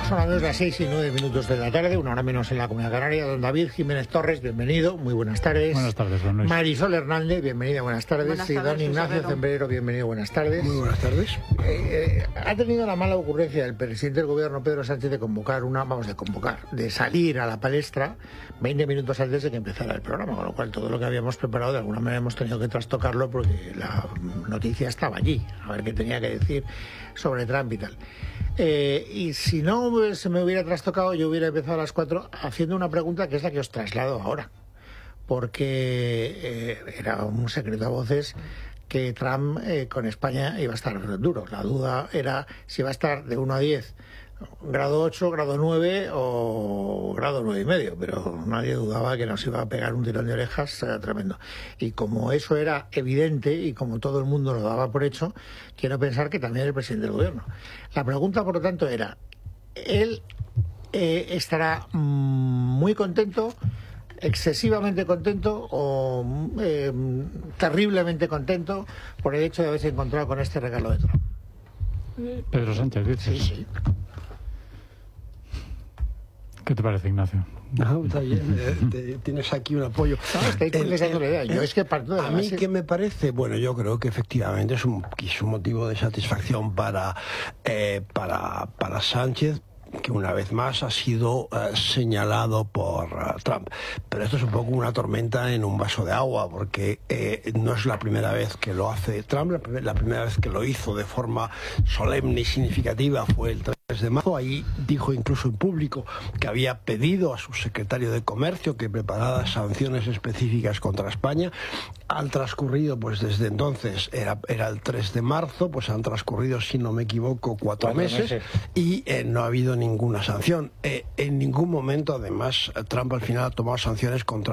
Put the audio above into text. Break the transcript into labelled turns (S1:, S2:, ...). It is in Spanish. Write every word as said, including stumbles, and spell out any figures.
S1: Son las las seis y nueve minutos de la tarde, una hora menos en la Comunidad Canaria. Don David Jiménez Torres, bienvenido, muy buenas tardes.
S2: Buenas tardes, don Luis.
S1: Marisol Hernández, bienvenida, buenas tardes.
S3: Buenas
S1: y
S3: tardes,
S1: don Ignacio
S3: Herrero.
S1: Zembrero, bienvenido, buenas tardes.
S4: Muy buenas tardes.
S1: Eh, eh, ha tenido la mala ocurrencia el presidente del gobierno, Pedro Sánchez, de convocar una, vamos, de convocar, de salir a la palestra veinte minutos antes de que empezara el programa, con lo cual todo lo que habíamos preparado de alguna manera hemos tenido que trastocarlo porque la noticia estaba allí, a ver qué tenía que decir sobre Trump y tal. Eh, y si no se me hubiera trastocado, yo hubiera empezado a las cuatro haciendo una pregunta que es la que os traslado ahora, porque eh, era un secreto a voces que Trump eh, con España iba a estar duro. La duda era si iba a estar de uno a diez, grado ocho, grado nueve o grado nueve y medio, pero nadie dudaba que nos iba a pegar un tirón de orejas eh, tremendo. Y como eso era evidente y como todo el mundo lo daba por hecho, quiero pensar que también el presidente del gobierno. La pregunta, por lo tanto, era, ¿él eh, estará mm, muy contento, excesivamente contento o eh, terriblemente contento por el hecho de haberse encontrado con este regalo de Trump?
S2: Pedro Sánchez, dices.
S1: Sí, sí.
S2: ¿Qué te parece, Ignacio?
S4: No, está bien, eh, te- tienes aquí un apoyo.
S1: No, estáis contestando la idea. Yo es que parto de la
S4: A mí,
S1: base-
S4: ¿qué me parece? Bueno, yo creo que efectivamente es un, que es un motivo de satisfacción para, eh, para, para Sánchez, que una vez más ha sido eh, señalado por eh, Trump. Pero esto es un poco una tormenta en un vaso de agua, porque eh, no es la primera vez que lo hace Trump. La, primer- la primera vez que lo hizo de forma solemne y significativa fue el tres de marzo. Ahí dijo incluso en público que había pedido a su secretario de Comercio que preparara sanciones específicas contra España. Han transcurrido, pues desde entonces, era, era el tres de marzo, pues han transcurrido, si no me equivoco, cuatro,
S1: Cuatro
S4: meses,
S1: meses.
S4: y eh, no ha habido ninguna sanción. Eh, en ningún momento, además, Trump al final ha tomado sanciones contra